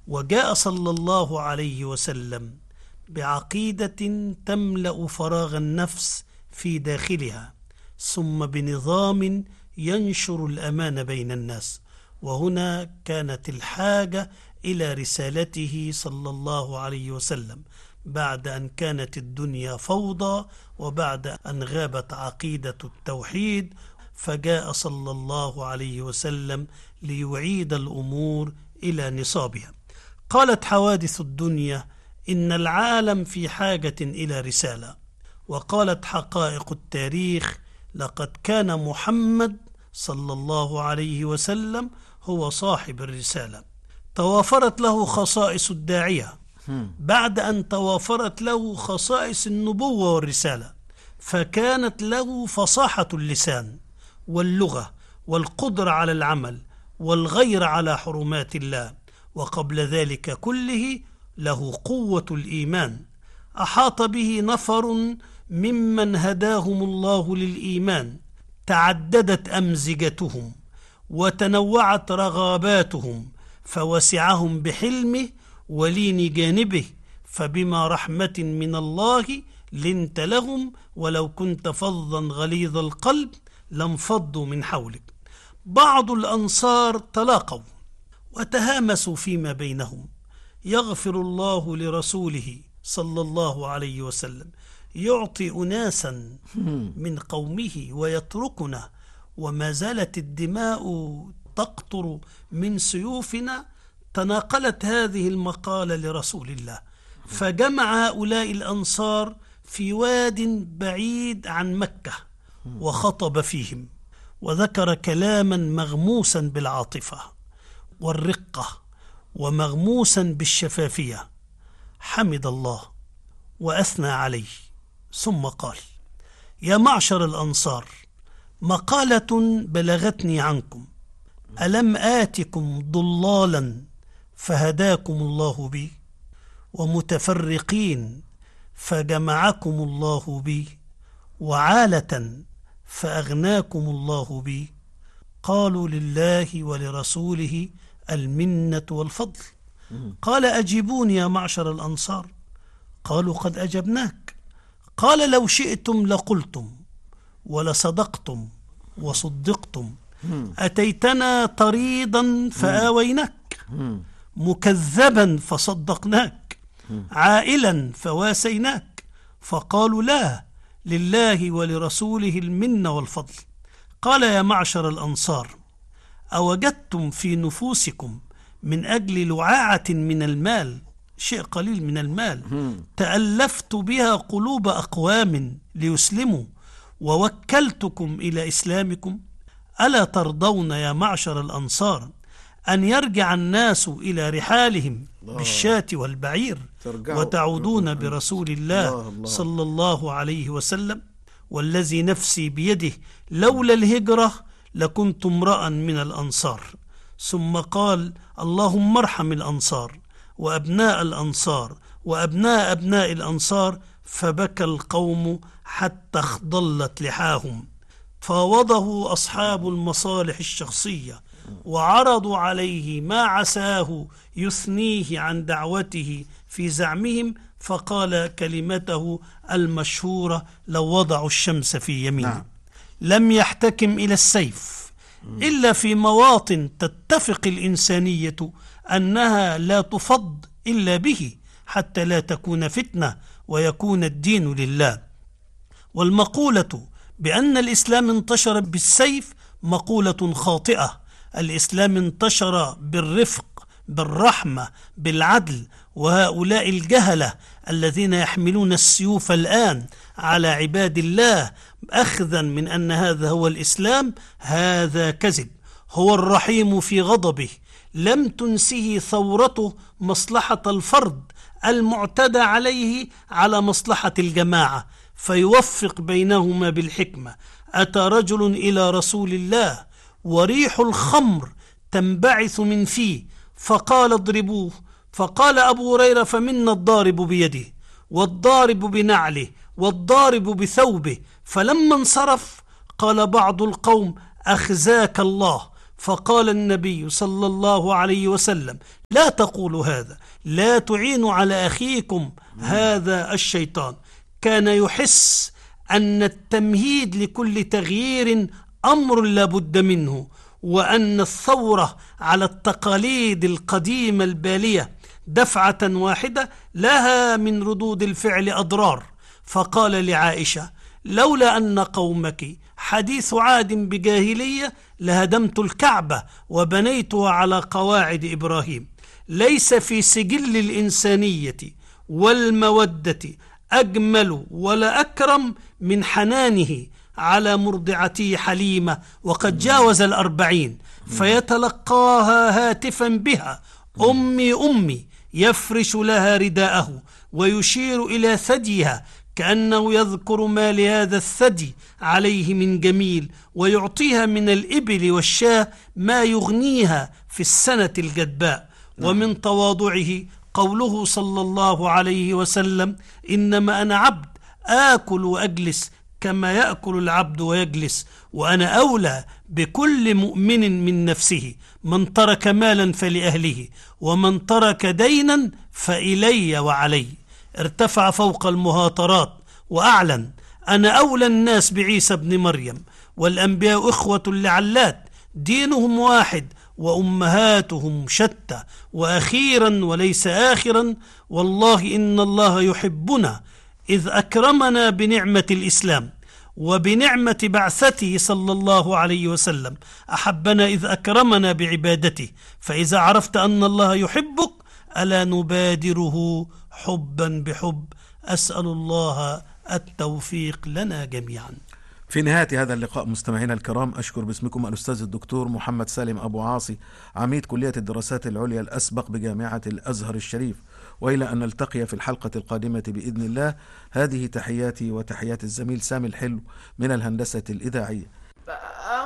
وجاء صلى الله عليه وسلم بعقيدة تملأ فراغ النفس في داخلها، ثم بنظام ينشر الأمان بين الناس. وهنا كانت الحاجة إلى رسالته صلى الله عليه وسلم بعد أن كانت الدنيا فوضى وبعد أن غابت عقيدة التوحيد، فجاء صلى الله عليه وسلم ليعيد الأمور إلى نصابها. قالت حوادث الدنيا إن العالم في حاجة إلى رسالة، وقالت حقائق التاريخ لقد كان محمد صلى الله عليه وسلم هو صاحب الرسالة. توافرت له خصائص الداعية بعد أن توافرت له خصائص النبوة والرسالة، فكانت له فصاحة اللسان واللغة والقدرة على العمل والغير على حرمات الله، وقبل ذلك كله له قوة الإيمان. أحاط به نفر ممن هداهم الله للإيمان، تعددت أمزجتهم وتنوعت رغباتهم، فوسعهم بحلمه ولين جانبه، فبما رحمة من الله لنت لهم ولو كنت فظا غليظ القلب لانفضوا من حولك. بعض الأنصار تلاقوا وتهامسوا فيما بينهم، يغفر الله لرسوله صلى الله عليه وسلم، يعطي أناسا من قومه ويتركنا، وما زالت الدماء تقطر من سيوفنا. تناقلت هذه المقالة لرسول الله، فجمع هؤلاء الأنصار في واد بعيد عن مكة وخطب فيهم، وذكر كلاما مغموسا بالعاطفة والرقة ومغموسا بالشفافية، حمد الله وأثنى عليه، ثم قال: يا معشر الأنصار، مقالة بلغتني عنكم، ألم آتكم ضلالا فهداكم الله بي، ومتفرقين فجمعكم الله بي، وعالة فأغناكم الله بي؟ قالوا: لله ولرسوله المنة والفضل. قال: أجيبوني يا معشر الأنصار. قالوا: قد أجبناك. قال: لو شئتم لقلتم ولصدقتم وصدقتم، أتيتنا طريدا فآويناك، مكذبا فصدقناك، عائلا فواسيناك. فقالوا: لا، لله ولرسوله المنة والفضل. قال: يا معشر الأنصار، أوجدتم في نفوسكم من أجل لعاعة من المال، شيء قليل من المال، تألفت بها قلوب أقوام ليسلموا ووكلتكم إلى إسلامكم؟ ألا ترضون يا معشر الأنصار أن يرجع الناس إلى رحالهم بالشاة والبعير وتعودون برسول الله صلى الله عليه وسلم؟ والذي نفسي بيده لولا الهجرة لكنت امرأ من الأنصار. ثم قال: اللهم ارحم الأنصار وأبناء الأنصار وأبناء أبناء الأنصار. فبكى القوم حتى اخضلت لحاهم. فاوضه أصحاب المصالح الشخصية وعرضوا عليه ما عساه يثنيه عن دعوته في زعمهم، فقال كلمته المشهورة: لو وضعوا الشمس في يمين لم يحتكم إلى السيف إلا في مواطن تتفق الإنسانية أنها لا تفض إلا به، حتى لا تكون فتنة ويكون الدين لله. والمقولة بأن الإسلام انتشر بالسيف مقولة خاطئة. الإسلام انتشر بالرفق، بالرحمة، بالعدل. وهؤلاء الجهلة الذين يحملون السيوف الآن على عباد الله أخذا من أن هذا هو الإسلام، هذا كذب. هو الرحيم في غضبه، لم تنسه ثورته مصلحة الفرد المعتدى عليه على مصلحة الجماعة، فيوفق بينهما بالحكمة. أتى رجل إلى رسول الله وريح الخمر تنبعث من فيه، فقال: اضربوه. فقال أبو هريرة: فمنا الضارب بيده والضارب بنعله والضارب بثوبه. فلما انصرف قال بعض القوم: أخزاك الله. فقال النبي صلى الله عليه وسلم: لا تقولوا هذا، لا تعينوا على أخيكم هذا الشيطان. كان يحس أن التمهيد لكل تغيير أمر لا بد منه، وأن الثورة على التقاليد القديمة البالية دفعة واحدة لها من ردود الفعل أضرار. فقال لعائشة: لولا أن قومك حديث عهد بجاهلية لهدمت الكعبة وبنيتها على قواعد إبراهيم. ليس في سجل الإنسانية والمودة أجمل ولا أكرم من حنانه على مرضعته حليمة وقد جاوز 40، فيتلقاها هاتفا بها: أمي أمي، يفرش لها رداءه ويشير إلى ثديها كأنه يذكر ما لهذا الثدي عليه من جميل، ويعطيها من الإبل والشاة ما يغنيها في السنة الجدباء. ومن تواضعه قوله صلى الله عليه وسلم: إنما أنا عبد آكل وأجلس كما يأكل العبد ويجلس، وأنا أولى بكل مؤمن من نفسه. من ترك مالا فلأهله، ومن ترك دينا فإلي وعلي. ارتفع فوق المهاترات وأعلن: أنا أولى الناس بعيسى ابن مريم، والأنبياء إخوة لعلات، دينهم واحد وأمهاتهم شتى. وأخيرا وليس آخرا، والله إن الله يحبنا إذ أكرمنا بنعمة الإسلام وبنعمة بعثته صلى الله عليه وسلم. أحبنا إذ أكرمنا بعبادته. فإذا عرفت أن الله يحبك ألا نبادره حبا بحب. أسأل الله التوفيق لنا جميعا. في نهاية هذا اللقاء مستمعينا الكرام، أشكر باسمكم الأستاذ الدكتور محمد سالم أبو عاصي، عميد كلية الدراسات العليا الأسبق بجامعة الأزهر الشريف. وإلى أن نلتقي في الحلقة القادمة بإذن الله، هذه تحياتي وتحيات الزميل سامي الحلو من الهندسة الإذاعية.